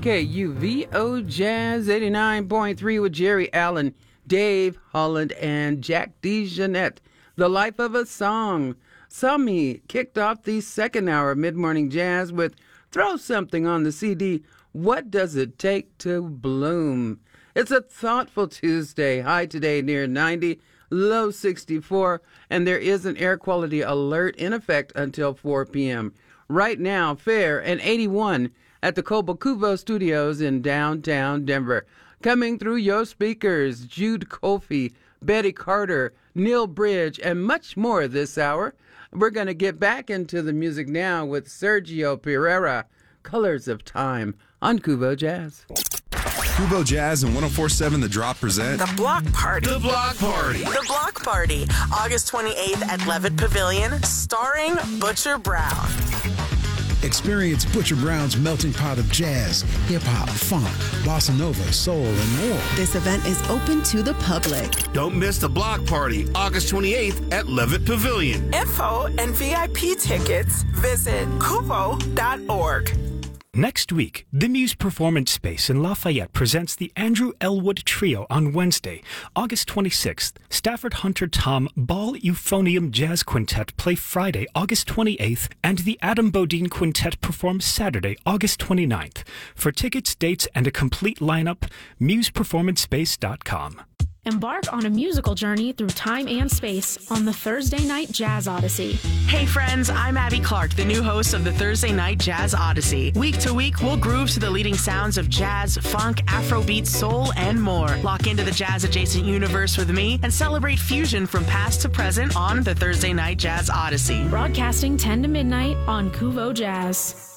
KUVO Jazz 89.3 with Jerry Allen, Dave Holland, and Jack DeJohnette. The Life of a Song. Sami kicked off the second hour of Mid-Morning Jazz with Throw Something on the CD. What does it take to bloom? It's a thoughtful Tuesday. High today near 90, low 64, and there is an air quality alert in effect until 4 p.m. Right now, fair and 81 at the Cobo Studios in downtown Denver. Coming through your speakers, Jude Kofi, Betty Carter, Neil Bridge, and much more this hour. We're going to get back into the music now with Sergio Pereira, Colors of Time on Kubo Jazz. Kubo Jazz and 104.7 The Drop present The Block Party. The Block Party. The Block Party, August 28th at Levitt Pavilion, starring Butcher Brown. Experience Butcher Brown's melting pot of jazz, hip-hop, funk, bossa nova, soul, and more. This event is open to the public. Don't miss The Block Party, August 28th at Levitt Pavilion. Info and VIP tickets, visit kuvo.org. Next week, the Muse Performance Space in Lafayette presents the Andrew Elwood Trio on Wednesday, August 26th. Stafford Hunter Tom Ball Euphonium Jazz Quintet play Friday, August 28th, and the Adam Bodine Quintet perform Saturday, August 29th. For tickets, dates, and a complete lineup, museperformancespace.com. Embark on a musical journey through time and space on the Thursday Night Jazz Odyssey. Hey friends, I'm Abby Clark, the new host of the Thursday Night Jazz Odyssey. Week to week, we'll groove to the leading sounds of jazz, funk, Afrobeat, soul, and more. Lock into the jazz-adjacent universe with me and celebrate fusion from past to present on the Thursday Night Jazz Odyssey. Broadcasting 10 to midnight on Kuvo Jazz.